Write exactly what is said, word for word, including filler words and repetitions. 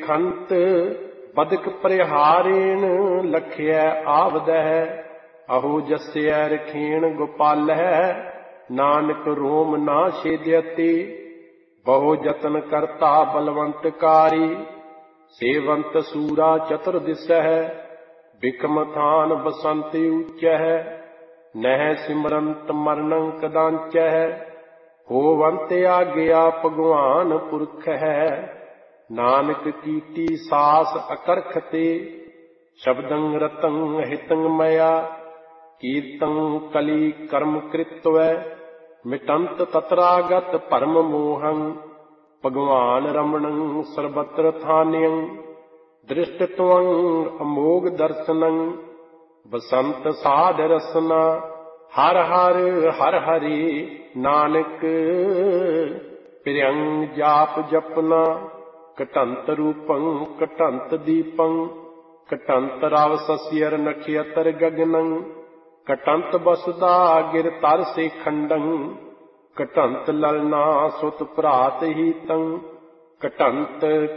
ਖੰਤ ਬਦਕ ਪਰਿਹਾਰੇਣ ਲਖਿਐ ਆਵਦਹਿ। ਅਹੋ ਜਸਿਐ ਰਖੇਣ ਗੋਪਾਲਹਿ ਨਾਨਕ ਰੋਮ ਨਾ ਛੇਦਿਅਤੀ। ਬਹੁ ਜਤਨ ਕਰਤਾ ਬਲਵੰਤਕਾਰੀ ਸੇਵੰਤ ਸੂਰਾ ਚਤੁਰ ਦਿਸਹਿ। ਬਿਕਮ ਥਾਨ ਬਸੰਤ ਊਚਹਿ ਨਹਿ ਸਿਮਰੰਤ ਮਰਨੰ ਕਦਾਂਚਹਿ। ਹੋਵੰਤ ਆਗਿਆ ਭਗਵਾਨ ਪੁਰਖ ਹੈ ਨਾਨਕ ਕੀਟੀ ਸਾਸ ਅਕਰਖ ਤੇ। ਸ਼ਬਦੰ ਰਤੰ ਹਿਤੰ ਮਇਆ ਕੀਰਤੰ ਕਲੀ ਕਰਮ ਕ੍ਰਿਤਵੈ। ਮਿਟੰਤ ਤਤਰਾਗਤ ਭਰਮ ਮੋਹੰ ਭਗਵਾਨ ਰਮਣੰ ਸਰਬਤਰ ਥਾਨਯੰ। ਦ੍ਰਿਸ਼ਟਤਵੰ ਅਮੋਘ ਦਰਸ਼ਨੰ ਬਸੰਤ ਸਾਧ ਰਸਨਾ। ਹਰ ਹਰ ਹਰ ਹਰੀ ਨਾਨਕ ਪ੍ਰਿਯੰ ਜਾਪ ਜਪਨਾ। ਘਟੰਤ ਰੂਪੰ ਘਟੰਤ ਦੀਪੰ ਘਟੰਤ ਰਵ ਸਸਿਅਰ ਨਖਿਅਤਰ ਗਗਨੰ। ਘਟੰਤ ਬਸੁਦਾ ਗਿਰ ਤਰ ਸੇ ਖੰਡੰ ਘਟੰਤ ਲਲਨਾ ਸੁਤ ਭਰਾਤ ਹੀਤੰ। ਘਟੰਤ